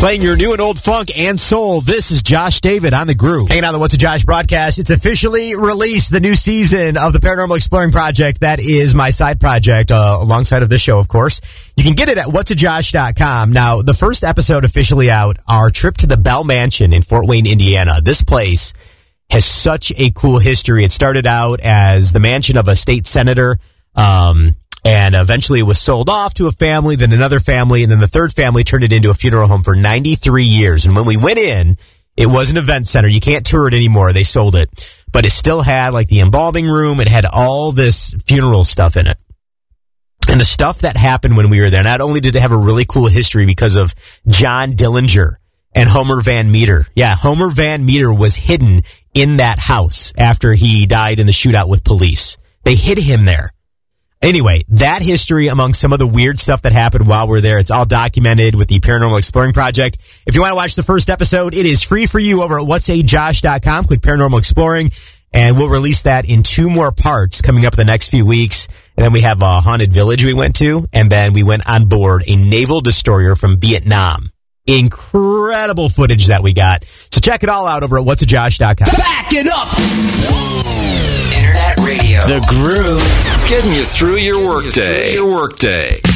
Playing your new and old funk and soul, this is Josh David on The Groove. Hanging on the What's a Josh broadcast. It's officially released, the new season of the Paranormal Exploring Project. That is my side project, alongside of this show, of course. You can get it at whatsajosh.com. Now, the first episode officially out, our trip to the Bell Mansion in Fort Wayne, Indiana. This place has such a cool history. It started out as the mansion of a state senator, and eventually it was sold off to a family, then another family, and then the third family turned it into a funeral home for 93 years. And when we went in, it was an event center. You can't tour it anymore. They sold it. But it still had like the embalming room. It had all this funeral stuff in it. And the stuff that happened when we were there, not only did it have a really cool history because of John Dillinger and Homer Van Meter. Yeah, Homer Van Meter was hidden in that house after he died in the shootout with police. They hid him there. Anyway, that history among some of the weird stuff that happened while we're there, it's all documented with the Paranormal Exploring Project. If you want to watch the first episode, it is free for you over at whatsajosh.com. Click Paranormal Exploring, and we'll release that in 2 more parts coming up in the next few weeks. And then we have a haunted village we went to, and then we went on board a naval destroyer from Vietnam. Incredible footage that we got. So check it all out over at whatsajosh.com. Back it up! Internet radio. The Groove. Getting you through your workday.